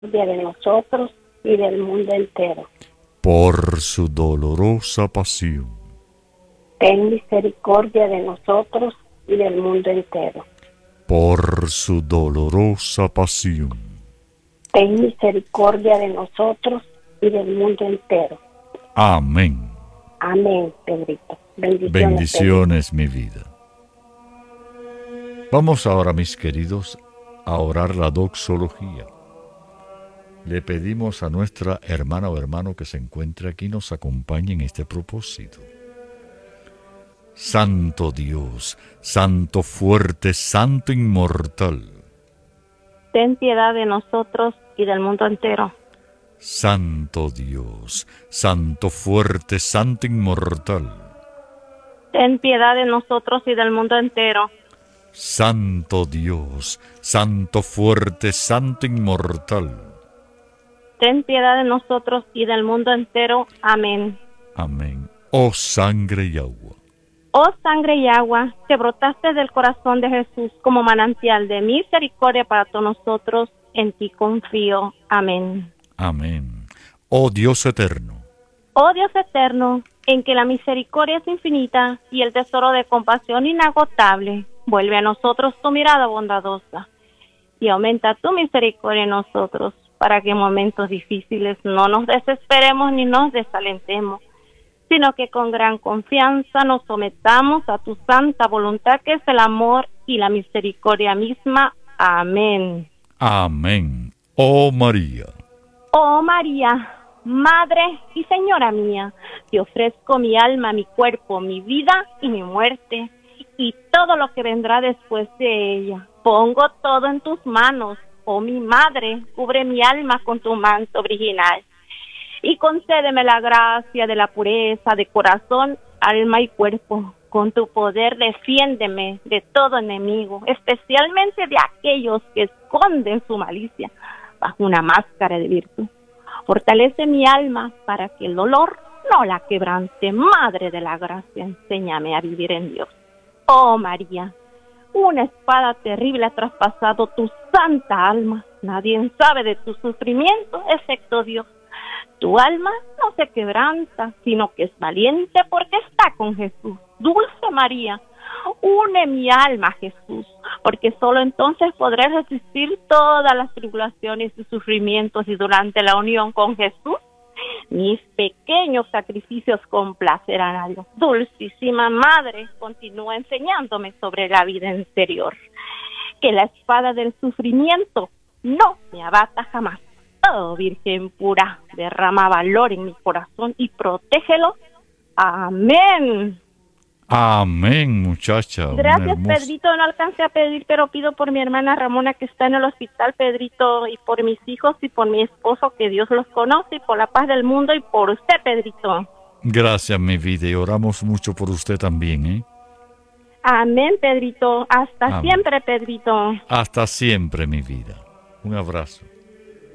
de nosotros y del mundo entero. Por su dolorosa pasión, Ten misericordia de nosotros y del mundo entero. por su dolorosa pasión, Ten misericordia de nosotros y del mundo entero. amén. Amén, Pedrito. Bendiciones. Bendiciones, mi vida. Vamos ahora, mis queridos, a orar la doxología. Le pedimos a nuestra hermana o hermano que se encuentre aquí nos acompañe en este propósito. Santo Dios, Santo fuerte, Santo inmortal. Ten piedad de nosotros y del mundo entero. Santo Dios, Santo fuerte, Santo inmortal. Ten piedad de nosotros y del mundo entero. Santo Dios, Santo fuerte, Santo inmortal. Ten piedad de nosotros y del mundo entero. Amén. Amén. Oh sangre y agua, Oh sangre y agua, que brotaste del corazón de Jesús como manantial de misericordia para todos nosotros, en ti confío. Amén. amén. Oh Dios eterno, Oh Dios eterno, en que la misericordia es infinita y el tesoro de compasión inagotable, vuelve a nosotros tu mirada bondadosa y aumenta tu misericordia en nosotros, para que en momentos difíciles no nos desesperemos ni nos desalentemos, sino que con gran confianza nos sometamos a tu santa voluntad, que es el amor y la misericordia misma. Amén. amén. Oh María, Oh María, Madre y Señora mía, te ofrezco mi alma, mi cuerpo, mi vida y mi muerte, y todo lo que vendrá después de ella. Pongo todo en tus manos, oh mi Madre, cubre mi alma con tu manto virginal, y concédeme la gracia de la pureza de corazón, alma y cuerpo. Con tu poder defiéndeme de todo enemigo, especialmente de aquellos que esconden su malicia bajo una máscara de virtud. Fortalece mi alma para que el dolor no la quebrante. Madre de la gracia, enséñame a vivir en Dios. Oh María, una espada terrible ha traspasado tu santa alma. Nadie sabe de tu sufrimiento excepto Dios. Tu alma no se quebranta, sino que es valiente porque está con Jesús. Dulce María, une mi alma a Jesús, porque solo entonces podré resistir todas las tribulaciones y sufrimientos, y durante la unión con Jesús, mis pequeños sacrificios complacerán a Dios. Dulcísima Madre, continúa enseñándome sobre la vida interior. Que la espada del sufrimiento no me abata jamás. Oh Virgen pura, derrama valor en mi corazón y protégelo. Amén. amén, muchacha. Gracias, Pedrito. No alcancé a pedir, pero pido por mi hermana Ramona, que está en el hospital, Pedrito, y por mis hijos y por mi esposo, que Dios los conoce, y por la paz del mundo, y por usted, Pedrito. Gracias, mi vida, y oramos mucho por usted también, ¿eh? Amén, Pedrito. Hasta Amén. siempre, Pedrito. Hasta siempre, mi vida. Un abrazo.